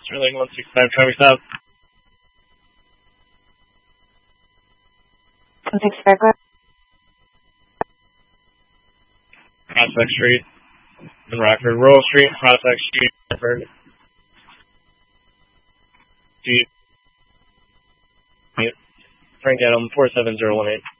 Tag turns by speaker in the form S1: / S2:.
S1: Sterling 165, traffic stop.
S2: 165, go ahead.
S1: Prospect Street in Rockford. Rural Street, Prospect Street, Rockford. Frank Adam, 47018.